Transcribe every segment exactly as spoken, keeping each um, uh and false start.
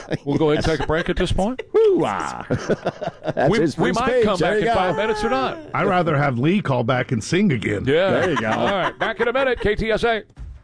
We'll go ahead and take a break at this point. Woo-ah. That's we his we first might page. come There back you in go. five minutes or not. I'd rather have Lee call back and sing again. Yeah. There you go. All right. Back in a minute. K T S A.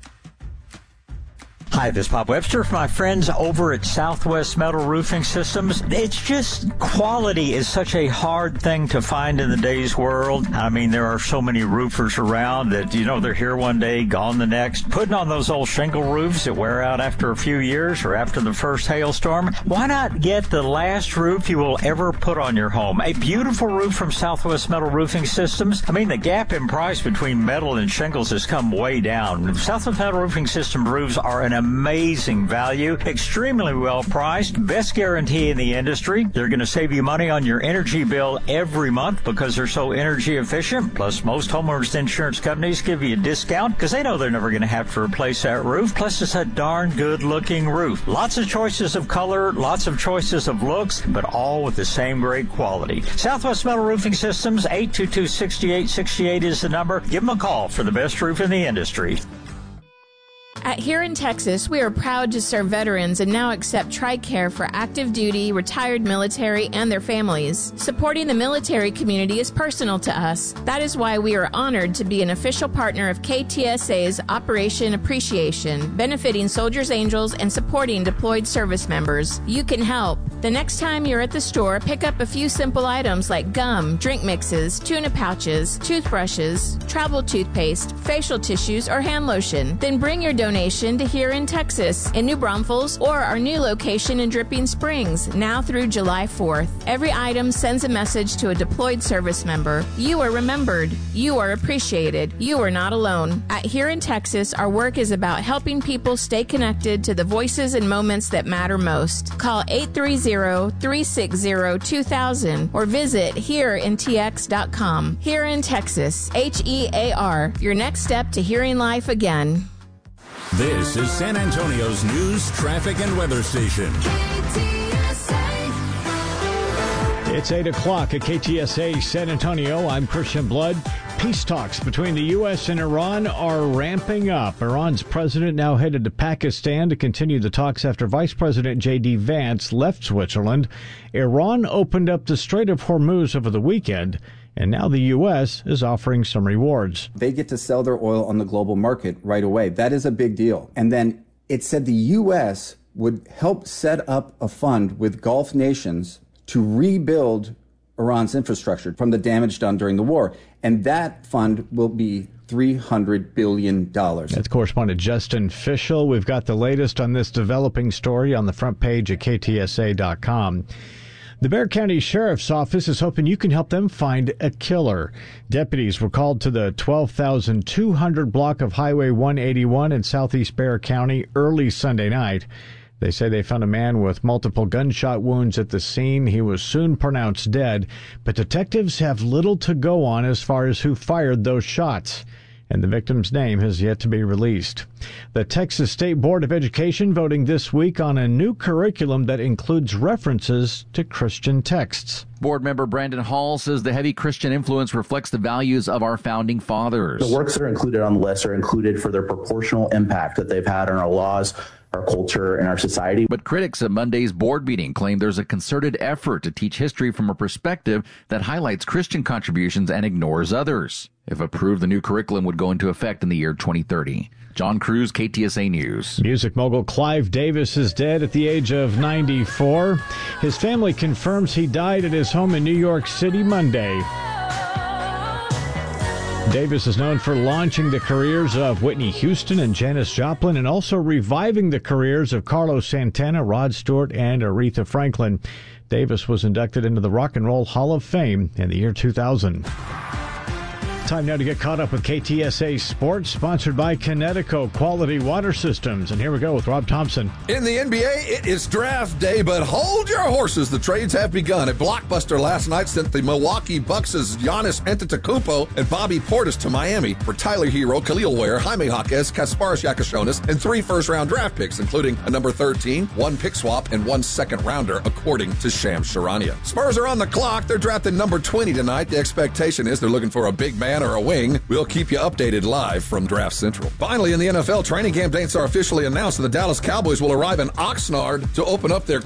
Hi, this is Bob Webster for my friends over at Southwest Metal Roofing Systems. It's just quality is such a hard thing to find in today's world. I mean, there are so many roofers around that, you know, they're here one day, gone the next. Putting on those old shingle roofs that wear out after a few years or after the first hailstorm. Why not get the last roof you will ever put on your home? A beautiful roof from Southwest Metal Roofing Systems. I mean, the gap in price between metal and shingles has come way down. Southwest Metal Roofing System roofs are an amazing value, extremely well priced, best guarantee in the industry. They're going to save you money on your energy bill every month because they're so energy efficient. Plus, most homeowners insurance companies give you a discount because they know they're never going to have to replace that roof. Plus, it's a darn good looking roof. Lots of choices of color, lots of choices of looks, but all with the same great quality. Southwest Metal Roofing Systems, eight two two, six eight six eight is the number. Give them a call for the best roof in the industry. At Here in Texas, we are proud to serve veterans and now accept TRICARE for active duty, retired military, and their families. Supporting the military community is personal to us. That is why we are honored to be an official partner of K T S A's Operation Appreciation, benefiting Soldiers Angels and supporting deployed service members. You can help. The next time you're at the store, pick up a few simple items like gum, drink mixes, tuna pouches, toothbrushes, travel toothpaste, facial tissues, or hand lotion. Then bring your donation to Here in Texas, in New Braunfels, or our new location in Dripping Springs, now through July fourth. Every item sends a message to a deployed service member. You are remembered. You are appreciated. You are not alone. At Here in Texas, our work is about helping people stay connected to the voices and moments that matter most. Call eight three zero, three six zero, two thousand or visit here in t x dot com. Here in Texas, H E A R, your next step to hearing life again. This is San Antonio's news, traffic, and weather station. It's eight o'clock at K T S A San Antonio. I'm Christian Blood. Peace talks between the U S and Iran are ramping up. Iran's president now headed to Pakistan to continue the talks after Vice President J D. Vance left Switzerland. Iran opened up the Strait of Hormuz over the weekend, and now the U S is offering some rewards. They get to sell their oil on the global market right away. That is a big deal. And then it said the U S would help set up a fund with Gulf nations to rebuild Iran's infrastructure from the damage done during the war. And that fund will be three hundred billion dollars. That's correspondent Justin Fischel. We've got the latest on this developing story on the front page at K T S A dot com. The Bexar County Sheriff's Office is hoping you can help them find a killer. Deputies were called to the twelve thousand two hundred block of Highway one eighty-one in southeast Bexar County early Sunday night. They say they found a man with multiple gunshot wounds at the scene. He was soon pronounced dead, but detectives have little to go on as far as who fired those shots, and the victim's name has yet to be released. The Texas State Board of Education voting this week on a new curriculum that includes references to Christian texts. Board member Brandon Hall says the heavy Christian influence reflects the values of our founding fathers. The works that are included on the list are included for their proportional impact that they've had on our laws, our culture, and our society. But critics at Monday's board meeting claim there's a concerted effort to teach history from a perspective that highlights Christian contributions and ignores others. If approved, the new curriculum would go into effect in the year twenty thirty. John Cruz, K T S A News. Music mogul Clive Davis is dead at the age of ninety-four. His family confirms he died at his home in New York City Monday. Davis is known for launching the careers of Whitney Houston and Janis Joplin and also reviving the careers of Carlos Santana, Rod Stewart, and Aretha Franklin. Davis was inducted into the Rock and Roll Hall of Fame in the year two thousand. Time now to get caught up with K T S A Sports, sponsored by Connecticut Quality Water Systems. And here we go with Rob Thompson. In the N B A, it is draft day, but hold your horses. The trades have begun. A blockbuster last night sent the Milwaukee Bucks' Giannis Antetokounmpo and Bobby Portis to Miami for Tyler Hero, Khalil Ware, Jaime Jaquez, Kasparas Yakashonis, and three first-round draft picks, including a number thirteen, one pick swap, and one second-rounder, according to Shams Charania. Spurs are on the clock. They're drafting number twenty tonight. The expectation is they're looking for a big man or a wing. We'll keep you updated live from Draft Central. Finally, in the N F L, training camp dates are officially announced, and the Dallas Cowboys will arrive in Oxnard to open up their